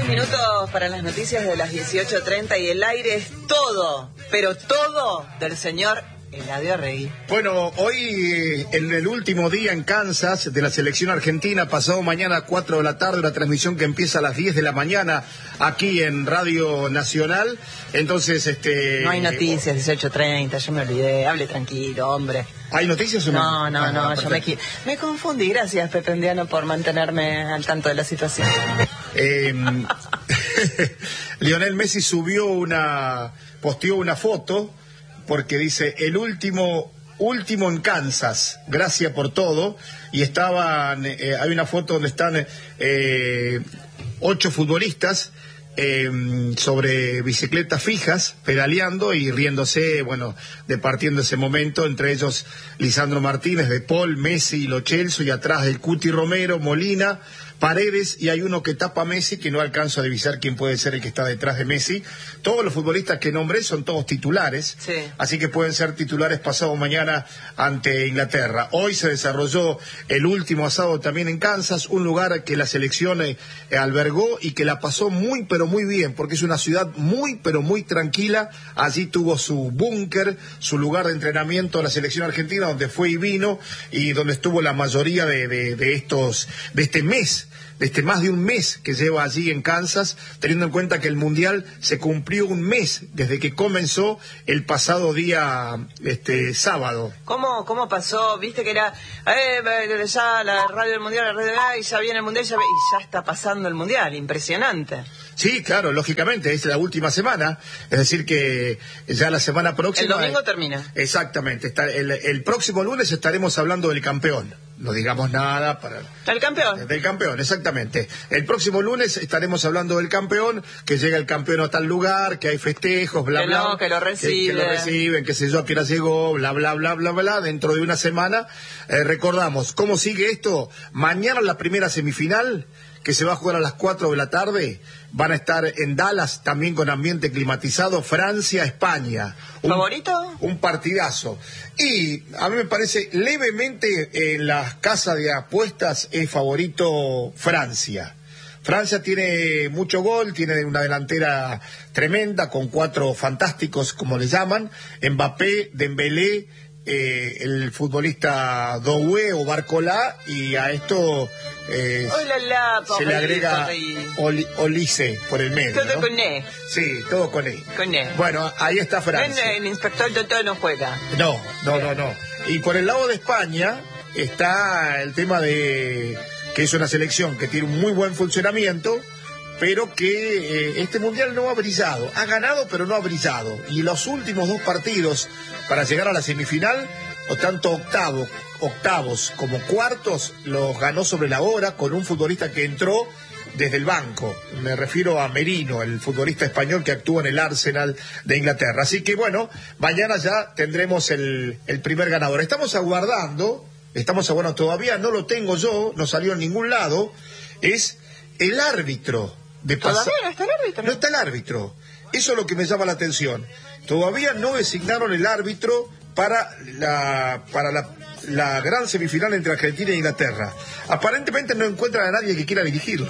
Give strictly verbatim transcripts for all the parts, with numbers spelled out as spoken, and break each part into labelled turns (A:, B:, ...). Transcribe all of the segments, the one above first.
A: Seis minutos para las noticias de las dieciocho treinta y el aire es todo, pero todo del señor Eladio Arregui.
B: Bueno, hoy en el último día en Kansas de la selección argentina, pasado mañana a cuatro de la tarde, una transmisión que empieza a las diez de la mañana aquí en Radio Nacional. Entonces, este...
A: No hay noticias, dieciocho treinta, yo me olvidé, hable tranquilo, hombre.
B: ¿Hay noticias o
A: No,
B: no?
A: no,
B: ah,
A: no,
B: no
A: yo me, me confundí. Gracias, Pepe Endiano, por mantenerme al tanto de la situación.
B: Eh, Lionel Messi subió una, posteó una foto porque dice, el último, último en Kansas, gracias por todo, y estaban, eh, hay una foto donde están eh, ocho futbolistas Eh, sobre bicicletas fijas, pedaleando y riéndose, bueno, departiendo ese momento, entre ellos Lisandro Martínez, De Paul, Messi, Lo Celso, y atrás el Cuti Romero, Molina, Paredes, y hay uno que tapa a Messi, que no alcanzo a divisar quién puede ser el que está detrás de Messi. Todos los futbolistas que nombré son todos titulares,
A: sí.
B: Así que pueden ser titulares pasado mañana ante Inglaterra. Hoy se desarrolló el último asado también en Kansas, un lugar que la selección eh, albergó y que la pasó muy pero muy bien, porque es una ciudad muy pero muy tranquila. Allí tuvo su búnker, su lugar de entrenamiento la selección argentina, donde fue y vino, y donde estuvo la mayoría de, de, de estos, de este mes, de este más de un mes que lleva allí en Kansas, teniendo en cuenta que el Mundial se cumplió un mes desde que comenzó el pasado día este sábado.
A: ¿Cómo, cómo pasó? Viste que era, eh, ya la radio del Mundial, la radio, y ya viene el Mundial, ya, y ya está pasando el Mundial, impresionante.
B: Sí, claro, lógicamente, es la última semana, es decir que ya la semana próxima...
A: El domingo termina.
B: Exactamente, está, el, el próximo lunes estaremos hablando del campeón, no digamos nada para...
A: ¿El campeón?
B: Del campeón, exactamente. El próximo lunes estaremos hablando del campeón, que llega el campeón a tal lugar, que hay festejos, bla,
A: que
B: bla.
A: No, que lo reciben.
B: Que, que lo reciben, que sé yo, a qué hora llegó, bla, bla, bla, bla, bla. Dentro de una semana, eh, recordamos, ¿cómo sigue esto? Mañana la primera semifinal, que se va a jugar a las cuatro de la tarde, van a estar en Dallas, también con ambiente climatizado, Francia, España. Un,
A: ¿Favorito?
B: Un partidazo. Y a mí me parece, levemente en las casas de apuestas es favorito Francia. Francia tiene mucho gol, tiene una delantera tremenda, con cuatro fantásticos, como le llaman, Mbappé, Dembélé, Eh, el futbolista Doué o Barcolá, y a esto eh,
A: Hola, la,
B: se le agrega Oli, Olise por el medio.
A: Todo
B: ¿no?
A: con E.
B: Sí, todo con E.
A: Con E.
B: Bueno, ahí está Francia.
A: El, el inspector Totó no juega.
B: No, no, no, no. Y por el lado de España está el tema de que es una selección que tiene un muy buen funcionamiento, pero que eh, este mundial no ha brillado. Ha ganado, pero no ha brillado. Y los últimos dos partidos para llegar a la semifinal, o tanto octavo, octavos como cuartos, los ganó sobre la hora con un futbolista que entró desde el banco. Me refiero a Merino, el futbolista español que actúa en el Arsenal de Inglaterra. Así que bueno, mañana ya tendremos el, el primer ganador. Estamos aguardando, estamos aguardando, todavía no lo tengo yo, no salió en ningún lado, es el árbitro. De
A: ¿Todavía no está el árbitro?
B: No está el árbitro. Eso es lo que me llama la atención. Todavía no designaron el árbitro para la para la, la gran semifinal entre Argentina e Inglaterra. Aparentemente no encuentran a nadie que quiera dirigirlo.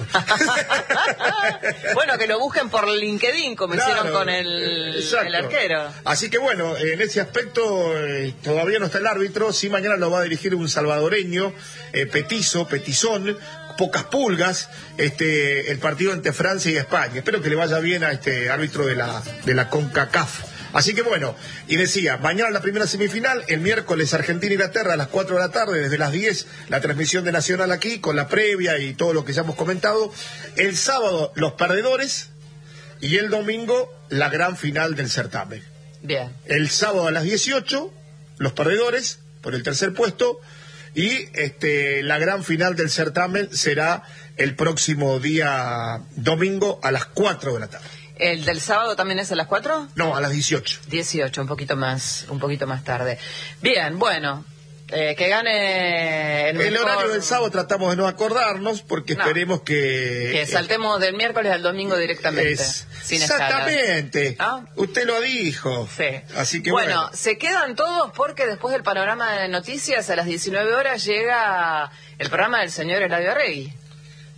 A: Bueno, que lo busquen por LinkedIn, como claro, hicieron con el, el arquero.
B: Así que bueno, en ese aspecto eh, todavía no está el árbitro. Sí, mañana lo va a dirigir un salvadoreño, eh, petizo, petizón, pocas pulgas, este el partido entre Francia y España. Espero que le vaya bien a este árbitro de la de la CONCACAF. Así que bueno, y decía, mañana la primera semifinal, el miércoles Argentina-Inglaterra a las cuatro de la tarde, desde las diez, la transmisión de Nacional aquí, con la previa y todo lo que ya hemos comentado. El sábado, los perdedores, y el domingo, la gran final del certamen.
A: Bien.
B: El sábado a las dieciocho, los perdedores, por el tercer puesto, y este la gran final del certamen será el próximo día domingo a las cuatro de la tarde.
A: ¿El del sábado también es a las cuatro?
B: No, a las dieciocho.
A: dieciocho, un poquito más, un poquito más tarde. Bien, bueno, eh, que gane el,
B: el
A: mejor...
B: horario del sábado tratamos de no acordarnos porque no, esperemos que...
A: Que saltemos del miércoles al domingo directamente,
B: es,
A: sin
B: exactamente,
A: ¿Ah?
B: Usted lo dijo.
A: Sí.
B: Así que
A: bueno,
B: bueno,
A: se quedan todos porque después del panorama de noticias a las diecinueve horas llega el programa del señor Eladio Arregui.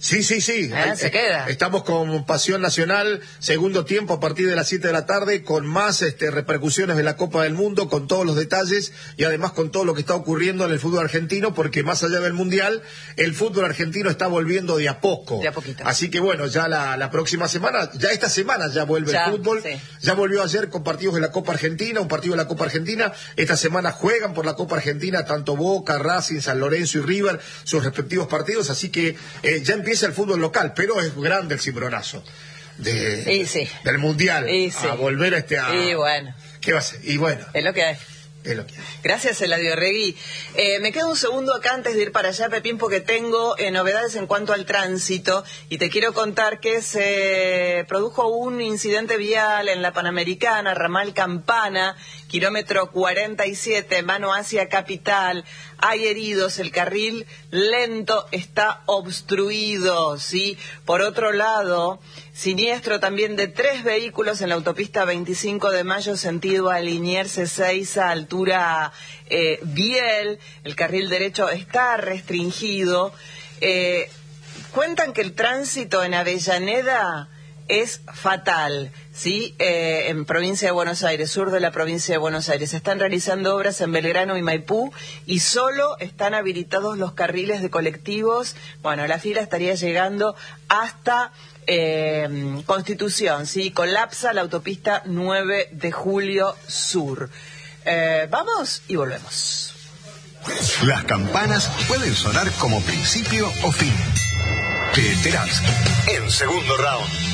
B: Sí, sí, sí.
A: ¿Eh? Se queda.
B: Estamos con Pasión Nacional, segundo tiempo a partir de las siete de la tarde, con más este, repercusiones de la Copa del Mundo, con todos los detalles y además con todo lo que está ocurriendo en el fútbol argentino, porque más allá del Mundial, el fútbol argentino está volviendo de a poco.
A: De a poquito.
B: Así que bueno, ya la, la próxima semana, ya esta semana ya vuelve
A: ya,
B: el fútbol.
A: Sí.
B: Ya volvió ayer con partidos de la Copa Argentina, un partido de la Copa Argentina. Esta semana juegan por la Copa Argentina tanto Boca, Racing, San Lorenzo y River, sus respectivos partidos, así que eh, ya empieza el fútbol local. Pero es grande el cimbronazo de,
A: y sí.
B: del Mundial
A: y sí.
B: a volver a este... A,
A: y bueno.
B: ¿Qué va a ser? Y bueno.
A: Es lo que hay.
B: Es lo que hay.
A: Gracias, Eladio Regui. Eh, me quedo un segundo acá antes de ir para allá, Pepín, porque tengo eh, novedades en cuanto al tránsito y te quiero contar que se produjo un incidente vial en la Panamericana, ramal Campana, kilómetro cuarenta y siete, mano hacia Capital. Hay heridos, el carril lento está obstruido, ¿sí? Por otro lado, siniestro también de tres vehículos en la autopista veinticinco de mayo, sentido a Liniers Ezeiza, altura eh, Biel. El carril derecho está restringido. Eh, cuentan que el tránsito en Avellaneda es fatal, ¿sí? Eh, en provincia de Buenos Aires, sur de la provincia de Buenos Aires. Se están realizando obras en Belgrano y Maipú y solo están habilitados los carriles de colectivos. Bueno, la fila estaría llegando hasta eh, Constitución, ¿sí? Colapsa la autopista nueve de julio sur. Eh, vamos y volvemos.
C: Las campanas pueden sonar como principio o fin. Te enterás en segundo round.